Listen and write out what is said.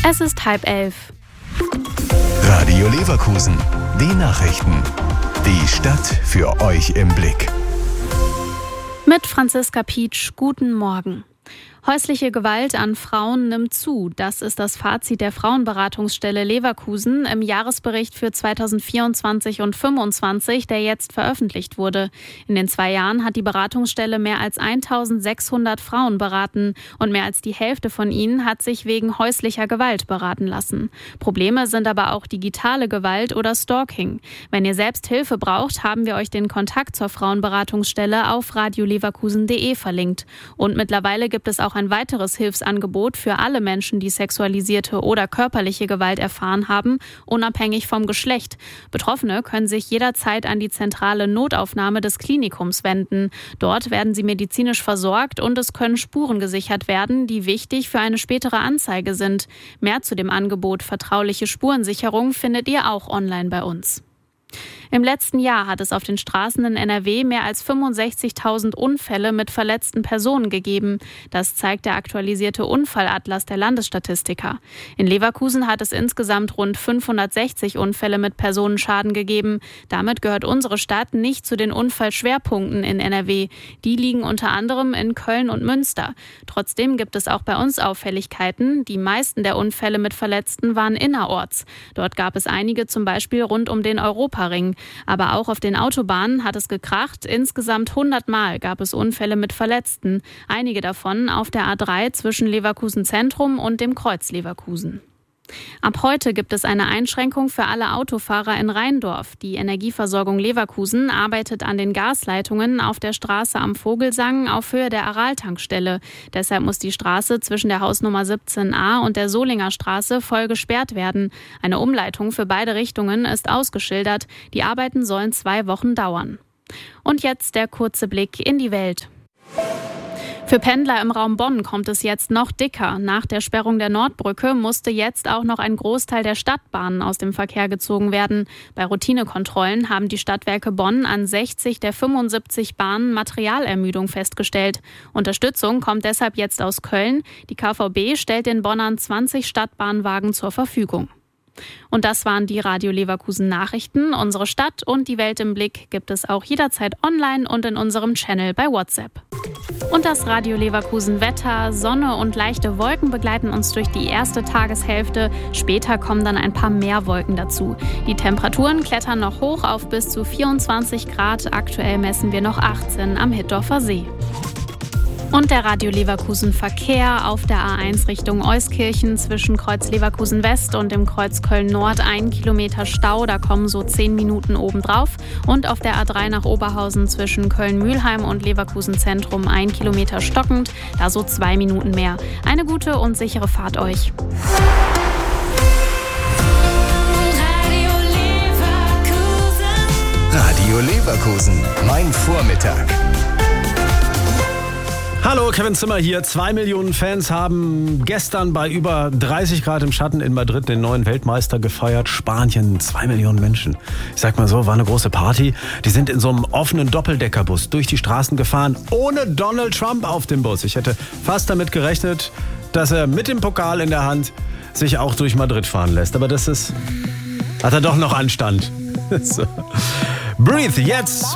Es ist 10:30. Radio Leverkusen. Die Nachrichten. Die Stadt für euch im Blick. Mit Franziska Pietsch, guten Morgen. Häusliche Gewalt an Frauen nimmt zu. Das ist das Fazit der Frauenberatungsstelle Leverkusen im Jahresbericht für 2024 und 2025, der jetzt veröffentlicht wurde. In den 2 Jahren hat die Beratungsstelle mehr als 1600 Frauen beraten und mehr als die Hälfte von ihnen hat sich wegen häuslicher Gewalt beraten lassen. Probleme sind aber auch digitale Gewalt oder Stalking. Wenn ihr selbst Hilfe braucht, haben wir euch den Kontakt zur Frauenberatungsstelle auf radioleverkusen.de verlinkt. Und mittlerweile gibt es auch ein weiteres Hilfsangebot für alle Menschen, die sexualisierte oder körperliche Gewalt erfahren haben, unabhängig vom Geschlecht. Betroffene können sich jederzeit an die zentrale Notaufnahme des Klinikums wenden. Dort werden sie medizinisch versorgt und es können Spuren gesichert werden, die wichtig für eine spätere Anzeige sind. Mehr zu dem Angebot vertrauliche Spurensicherung findet ihr auch online bei uns. Im letzten Jahr hat es auf den Straßen in NRW mehr als 65.000 Unfälle mit verletzten Personen gegeben. Das zeigt der aktualisierte Unfallatlas der Landesstatistiker. In Leverkusen hat es insgesamt rund 560 Unfälle mit Personenschaden gegeben. Damit gehört unsere Stadt nicht zu den Unfallschwerpunkten in NRW. Die liegen unter anderem in Köln und Münster. Trotzdem gibt es auch bei uns Auffälligkeiten. Die meisten der Unfälle mit Verletzten waren innerorts. Dort gab es einige, zum Beispiel rund um den Europaring. Aber auch auf den Autobahnen hat es gekracht. Insgesamt 100 Mal gab es Unfälle mit Verletzten. Einige davon auf der A3 zwischen Leverkusen Zentrum und dem Kreuz Leverkusen. Ab heute gibt es eine Einschränkung für alle Autofahrer in Rheindorf. Die Energieversorgung Leverkusen arbeitet an den Gasleitungen auf der Straße am Vogelsang auf Höhe der Aral-Tankstelle. Deshalb muss die Straße zwischen der Hausnummer 17a und der Solinger Straße voll gesperrt werden. Eine Umleitung für beide Richtungen ist ausgeschildert. Die Arbeiten sollen 2 Wochen dauern. Und jetzt der kurze Blick in die Welt. Für Pendler im Raum Bonn kommt es jetzt noch dicker. Nach der Sperrung der Nordbrücke musste jetzt auch noch ein Großteil der Stadtbahnen aus dem Verkehr gezogen werden. Bei Routinekontrollen haben die Stadtwerke Bonn an 60 der 75 Bahnen Materialermüdung festgestellt. Unterstützung kommt deshalb jetzt aus Köln. Die KVB stellt den Bonnern 20 Stadtbahnwagen zur Verfügung. Und das waren die Radio Leverkusen Nachrichten. Unsere Stadt und die Welt im Blick gibt es auch jederzeit online und in unserem Channel bei WhatsApp. Und das Radio Leverkusen Wetter, Sonne und leichte Wolken begleiten uns durch die erste Tageshälfte. Später kommen dann ein paar mehr Wolken dazu. Die Temperaturen klettern noch hoch auf bis zu 24 Grad. Aktuell messen wir noch 18 am Hittorfer See. Und der Radio Leverkusen Verkehr auf der A1 Richtung Euskirchen zwischen Kreuz Leverkusen West und dem Kreuz Köln Nord 1 Kilometer Stau, da kommen so 10 Minuten obendrauf. Und auf der A3 nach Oberhausen zwischen Köln-Mühlheim und Leverkusen Zentrum 1 Kilometer stockend, da so 2 Minuten mehr. Eine gute und sichere Fahrt euch. Radio Leverkusen. Mein Vormittag. Hallo, Kevin Zimmer hier. 2 Millionen Fans haben gestern bei über 30 Grad im Schatten in Madrid den neuen Weltmeister gefeiert. Spanien, 2 Millionen Menschen. Ich sag mal so, war eine große Party. Die sind in so einem offenen Doppeldeckerbus durch die Straßen gefahren, ohne Donald Trump auf dem Bus. Ich hätte fast damit gerechnet, dass er mit dem Pokal in der Hand sich auch durch Madrid fahren lässt. Aber hat er doch noch Anstand. So. Breathe, jetzt